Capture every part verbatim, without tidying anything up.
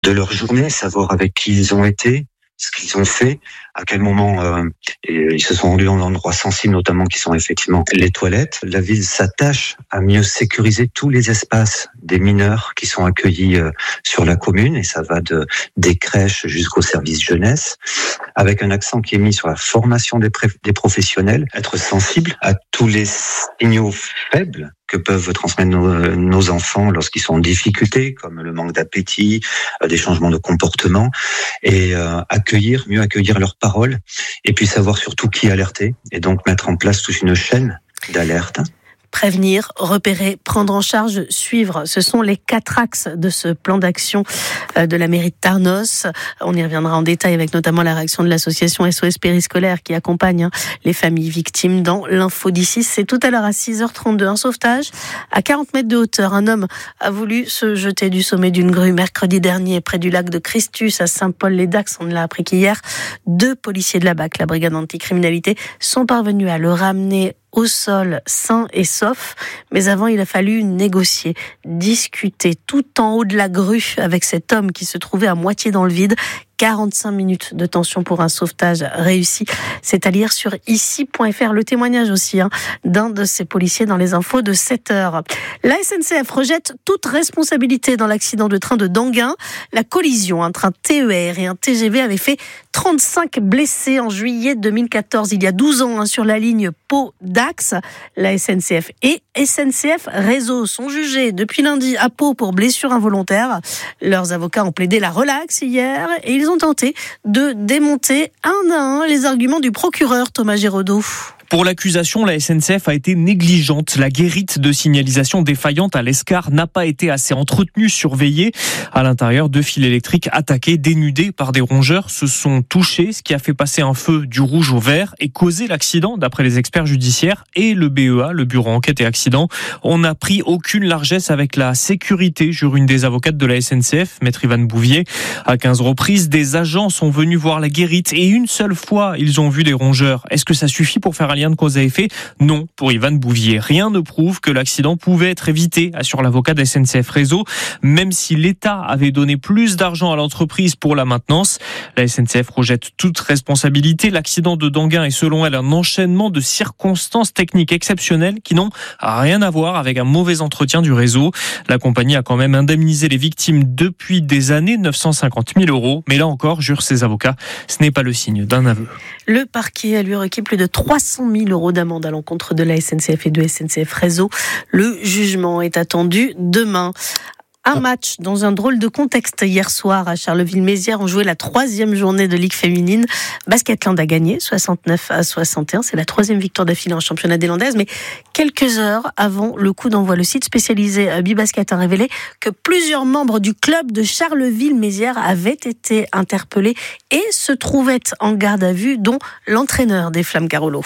de leur journée, savoir avec qui ils ont été, ce qu'ils ont fait, à quel moment euh, ils se sont rendus dans d'endroits sensibles, notamment qui sont effectivement les toilettes. La ville s'attache à mieux sécuriser tous les espaces des mineurs qui sont accueillis euh, sur la commune, et ça va de des crèches jusqu'au service jeunesse, avec un accent qui est mis sur la formation des, pré- des professionnels, être sensible à tous les signaux faibles que peuvent transmettre nos, nos enfants lorsqu'ils sont en difficulté, comme le manque d'appétit, euh, des changements de comportement, et euh, accueillir, mieux accueillir leurs paroles, et puis savoir surtout qui alerter, et donc mettre en place toute une chaîne d'alerte. Prévenir, repérer, prendre en charge, suivre. Ce sont les quatre axes de ce plan d'action de la mairie de Tarnos. On y reviendra en détail avec notamment la réaction de l'association S O S Périscolaire qui accompagne les familles victimes dans l'info d'ici. C'est tout à l'heure à six heures trente-deux. Un sauvetage à quarante mètres de hauteur. Un homme a voulu se jeter du sommet d'une grue mercredi dernier près du lac de Christus à Saint-Paul-les-Dax. On l'a appris qu'hier, deux policiers de la B A C, la brigade anticriminalité, sont parvenus à le ramener au sol, sain et sauf. Mais avant, il a fallu négocier, discuter tout en haut de la grue avec cet homme qui se trouvait à moitié dans le vide. quarante-cinq minutes de tension pour un sauvetage réussi. C'est à lire sur ici point f r. Le témoignage aussi hein, d'un de ces policiers dans les infos de sept heures. La S N C F rejette toute responsabilité dans l'accident de train de Danguin. La collision, un train T E R et un T G V avait fait trente-cinq blessés en juillet deux mille quatorze, il y a douze ans, hein, sur la ligne Pau-Dax. La S N C F et S N C F Réseau sont jugés depuis lundi à Pau pour blessure involontaire. Leurs avocats ont plaidé la relaxe hier et ils ont tenté de démonter un à un les arguments du procureur Thomas Géraudot. Pour l'accusation, la S N C F a été négligente. La guérite de signalisation défaillante à l'Escar n'a pas été assez entretenue, surveillée. À l'intérieur, deux fils électriques attaqués, dénudés par des rongeurs, se sont touchés, ce qui a fait passer un feu du rouge au vert et causé l'accident, d'après les experts judiciaires et le B E A, le Bureau Enquête et Accident. On n'a pris aucune largesse avec la sécurité, jure une des avocates de la S N C F, maître Yvan Bouvier. À quinze reprises, des agents sont venus voir la guérite et une seule fois, ils ont vu les rongeurs. Est-ce que ça suffit pour faire un lien de cause à effet? Non, pour Yvan Bouvier. Rien ne prouve que l'accident pouvait être évité, assure l'avocat de S N C F Réseau, même si l'État avait donné plus d'argent à l'entreprise pour la maintenance. La S N C F rejette toute responsabilité. L'accident de Danguin est selon elle un enchaînement de circonstances techniques exceptionnelles qui n'ont rien à voir avec un mauvais entretien du réseau. La compagnie a quand même indemnisé les victimes depuis des années, neuf cent cinquante mille euros. Mais là encore, jurent ses avocats, ce n'est pas le signe d'un aveu. Le parquet a lui requis plus de trois cent mille euros d'amende à l'encontre de la S N C F et de S N C F Réseau. Le jugement est attendu demain. Un match dans un drôle de contexte hier soir à Charleville-Mézières. On jouait la troisième journée de Ligue féminine. Basketland a gagné soixante-neuf à soixante et un. C'est la troisième victoire d'affilée en championnat des Landaises. Mais quelques heures avant le coup d'envoi, le site spécialisé Bibasket a révélé que plusieurs membres du club de Charleville-Mézières avaient été interpellés et se trouvaient en garde à vue, dont l'entraîneur des Flammes Carolo.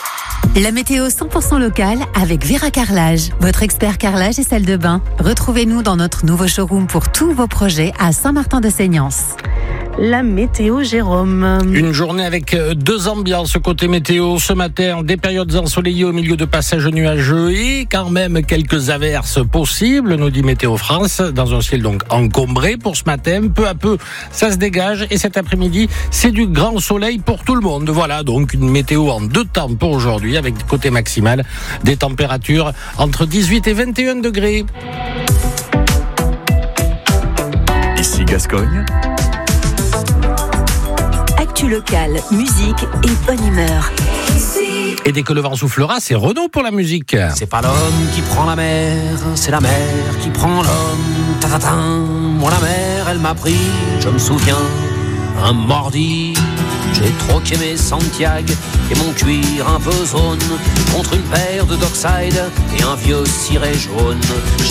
La météo cent pour cent locale avec Vera Carrelage, votre expert carrelage et salle de bain. Retrouvez-nous dans notre nouveau showroom pour tous vos projets à Saint-Martin-de-Seignance. La météo, Jérôme. Une journée avec deux ambiances côté météo. Ce matin, des périodes ensoleillées au milieu de passages nuageux et quand même quelques averses possibles, nous dit Météo France, dans un ciel donc encombré pour ce matin. Peu à peu, ça se dégage et cet après-midi, c'est du grand soleil pour tout le monde. Voilà donc une météo en deux temps pour aujourd'hui avec côté maximal des températures entre dix-huit et vingt et un degrés. Ici Gascogne. Actu locale, musique et bonne humeur. Et dès que le vent soufflera, c'est Renaud pour la musique. C'est pas l'homme qui prend la mer, c'est la mer qui prend l'homme. Ta-ta-ta. Moi la mer, elle m'a pris, je me souviens, un mardi. J'ai troqué mes Santiago et mon cuir un peu zone contre une paire de Dockside et un vieux ciré jaune.